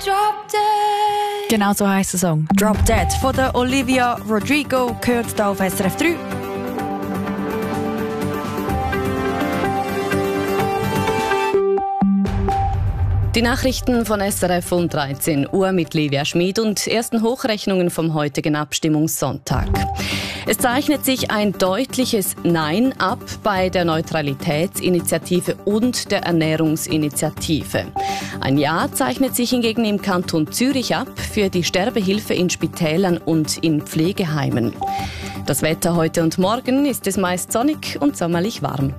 Drop Dead. Genau so heisst der Song. Drop Dead von der Olivia Rodrigo gehört hier auf SRF 3. Die Nachrichten von SRF um 13 Uhr mit Livia Schmid und ersten Hochrechnungen vom heutigen Abstimmungssonntag. Es zeichnet sich ein deutliches Nein ab bei der Neutralitätsinitiative und der Ernährungsinitiative. Ein Ja zeichnet sich hingegen im Kanton Zürich ab für die Sterbehilfe in Spitälern und in Pflegeheimen. Das Wetter heute und morgen ist es meist sonnig und sommerlich warm.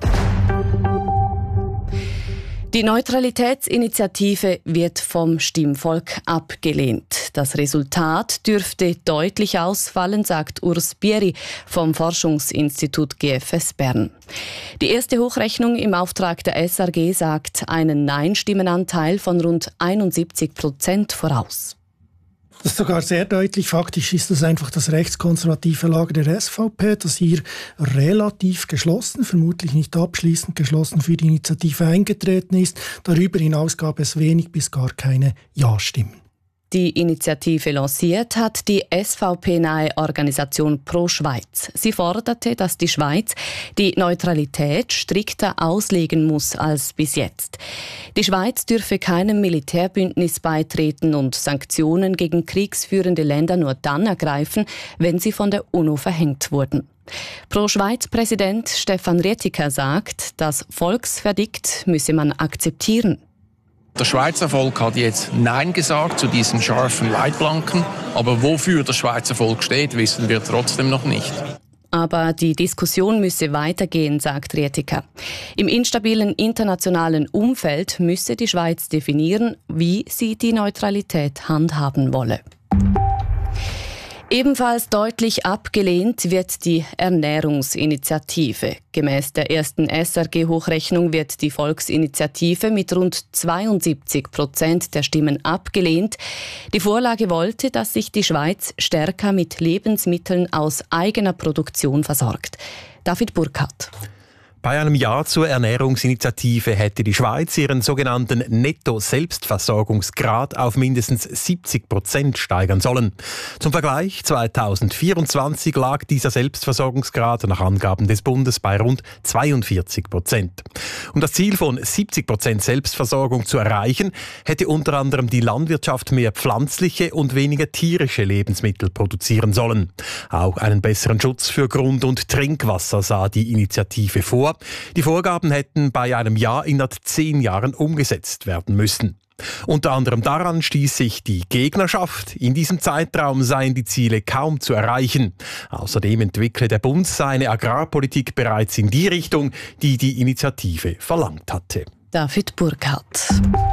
Die Neutralitätsinitiative wird vom Stimmvolk abgelehnt. Das Resultat dürfte deutlich ausfallen, sagt Urs Bieri vom Forschungsinstitut GFS Bern. Die erste Hochrechnung im Auftrag der SRG sagt einen Nein-Stimmenanteil von rund 71% voraus. Das ist sogar sehr deutlich. Faktisch ist das einfach das rechtskonservative Lager der SVP, das hier relativ geschlossen, vermutlich nicht abschließend geschlossen für die Initiative eingetreten ist. Darüber hinaus gab es wenig bis gar keine Ja-Stimmen. Die Initiative lanciert hat die SVP-nahe Organisation Pro Schweiz. Sie forderte, dass die Schweiz die Neutralität strikter auslegen muss als bis jetzt. Die Schweiz dürfe keinem Militärbündnis beitreten und Sanktionen gegen kriegsführende Länder nur dann ergreifen, wenn sie von der UNO verhängt wurden. Pro-Schweiz-Präsident Stefan Rietiker sagt, das Volksverdikt müsse man akzeptieren. Der Schweizer Volk hat jetzt Nein gesagt zu diesen scharfen Leitplanken, aber wofür das Schweizer Volk steht, wissen wir trotzdem noch nicht. Aber die Diskussion müsse weitergehen, sagt Rietiker. Im instabilen internationalen Umfeld müsse die Schweiz definieren, wie sie die Neutralität handhaben wolle. Ebenfalls deutlich abgelehnt wird die Ernährungsinitiative. Gemäss der ersten SRG-Hochrechnung wird die Volksinitiative mit rund 72% der Stimmen abgelehnt. Die Vorlage wollte, dass sich die Schweiz stärker mit Lebensmitteln aus eigener Produktion versorgt. David Burkhardt. Bei einem Ja zur Ernährungsinitiative hätte die Schweiz ihren sogenannten Netto-Selbstversorgungsgrad auf mindestens 70% steigern sollen. Zum Vergleich, 2024 lag dieser Selbstversorgungsgrad nach Angaben des Bundes bei rund 42%. Um das Ziel von 70% Selbstversorgung zu erreichen, hätte unter anderem die Landwirtschaft mehr pflanzliche und weniger tierische Lebensmittel produzieren sollen. Auch einen besseren Schutz für Grund- und Trinkwasser sah die Initiative vor. Die Vorgaben hätten bei einem Ja innerhalb 10 Jahren umgesetzt werden müssen. Unter anderem daran stieß sich die Gegnerschaft. In diesem Zeitraum seien die Ziele kaum zu erreichen. Außerdem entwickle der Bund seine Agrarpolitik bereits in die Richtung, die die Initiative verlangt hatte. David Burkhardt.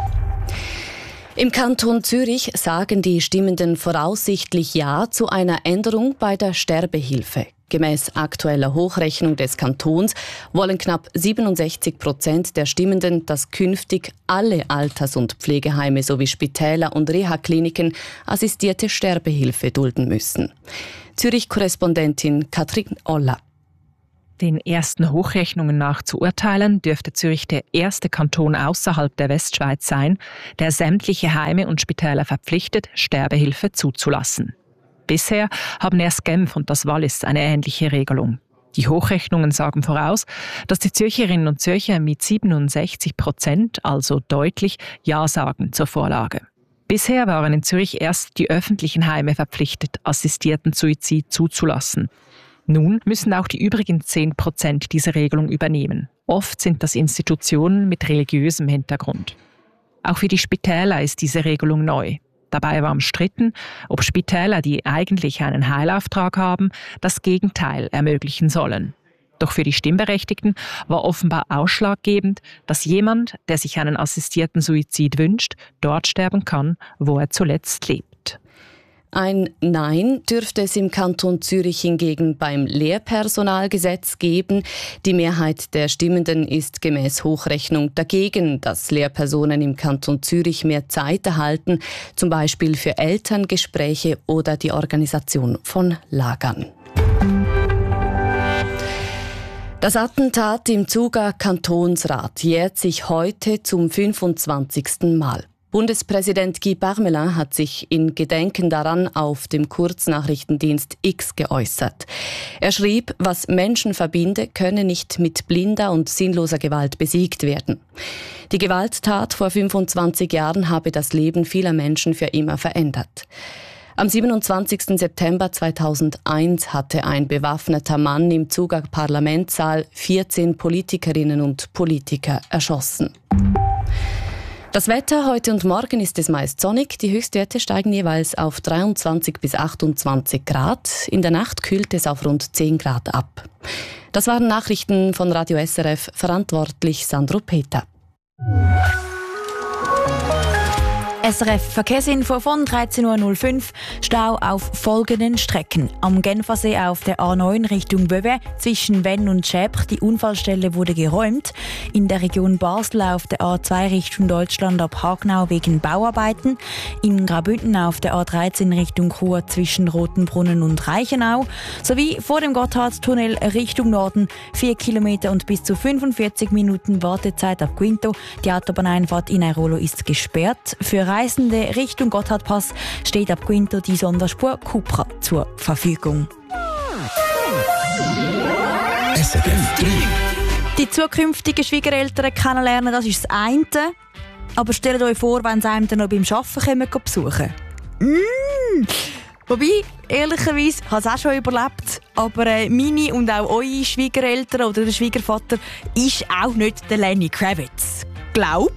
Im Kanton Zürich sagen die Stimmenden voraussichtlich Ja zu einer Änderung bei der Sterbehilfe. Gemäss aktueller Hochrechnung des Kantons wollen knapp 67% der Stimmenden, dass künftig alle Alters- und Pflegeheime sowie Spitäler und Reha-Kliniken assistierte Sterbehilfe dulden müssen. Zürich-Korrespondentin Katrin Olla. Den ersten Hochrechnungen nach zu urteilen, dürfte Zürich der erste Kanton außerhalb der Westschweiz sein, der sämtliche Heime und Spitäler verpflichtet, Sterbehilfe zuzulassen. Bisher haben erst Genf und das Wallis eine ähnliche Regelung. Die Hochrechnungen sagen voraus, dass die Zürcherinnen und Zürcher mit 67%, also deutlich, Ja sagen zur Vorlage. Bisher waren in Zürich erst die öffentlichen Heime verpflichtet, assistierten Suizid zuzulassen. Nun müssen auch die übrigen 10% diese Regelung übernehmen. Oft sind das Institutionen mit religiösem Hintergrund. Auch für die Spitäler ist diese Regelung neu. Dabei war umstritten, ob Spitäler, die eigentlich einen Heilauftrag haben, das Gegenteil ermöglichen sollen. Doch für die Stimmberechtigten war offenbar ausschlaggebend, dass jemand, der sich einen assistierten Suizid wünscht, dort sterben kann, wo er zuletzt lebt. Ein Nein dürfte es im Kanton Zürich hingegen beim Lehrpersonalgesetz geben. Die Mehrheit der Stimmenden ist gemäß Hochrechnung dagegen, dass Lehrpersonen im Kanton Zürich mehr Zeit erhalten, zum Beispiel für Elterngespräche oder die Organisation von Lagern. Das Attentat im Zuger Kantonsrat jährt sich heute zum 25. Mal. Bundespräsident Guy Parmelin hat sich in Gedenken daran auf dem Kurznachrichtendienst X geäußert. Er schrieb, was Menschen verbinde, könne nicht mit blinder und sinnloser Gewalt besiegt werden. Die Gewalttat vor 25 Jahren habe das Leben vieler Menschen für immer verändert. Am 27. September 2001 hatte ein bewaffneter Mann im Zuger Parlamentssaal 14 Politikerinnen und Politiker erschossen. Das Wetter heute und morgen ist es meist sonnig. Die Höchstwerte steigen jeweils auf 23 bis 28 Grad. In der Nacht kühlt es auf rund 10 Grad ab. Das waren Nachrichten von Radio SRF, verantwortlich Sandro Peter. SRF Verkehrsinfo von 13.05 Uhr. Stau auf folgenden Strecken. Am Genfersee auf der A9 Richtung Böwe zwischen Venn und Schäbch. Die Unfallstelle wurde geräumt. In der Region Basel auf der A2 Richtung Deutschland ab Hagnau wegen Bauarbeiten. In Graubünden auf der A13 Richtung Chur zwischen Rotenbrunnen und Reichenau. Sowie vor dem Gotthardtunnel Richtung Norden 4 Kilometer und bis zu 45 Minuten Wartezeit ab Quinto. Die Autobahneinfahrt in Airolo ist gesperrt. Für Reisende Richtung Gotthardpass steht ab Quinto die Sonderspur Cupra zur Verfügung. Die zukünftigen Schwiegereltern kennenlernen, das ist das eine. Aber stellt euch vor, wenn sie einem dann noch beim Arbeiten besuchen. Wobei, ehrlicherweise, ich habe es auch schon überlebt. Aber meine und auch eure Schwiegereltern oder der Schwiegervater ist auch nicht der Lenny Kravitz. Glaub?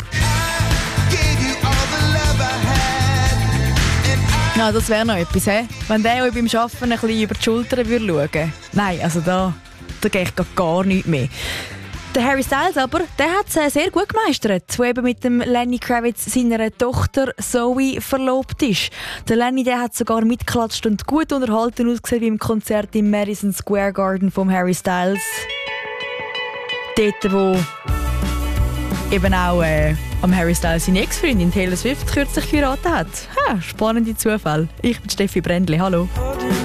Na, das wäre noch etwas, he? Wenn der euch beim Arbeiten ein bisschen über die Schulter schauen würde. Nein, also da gehe ich gar nichts mehr. Der Harry Styles aber, der hat es sehr gut gemeistert, wo eben mit dem Lenny Kravitz seiner Tochter Zoe verlobt ist. Der Lenny, der hat sogar mitgeklatscht und gut unterhalten ausgesehen beim Konzert im Madison Square Garden vom Harry Styles. Dort, wo eben auch am Harry Styles seine Ex-Freundin Taylor Swift kürzlich geheiratet hat. Spannende Zufall. Ich bin Steffi Brändli, hallo.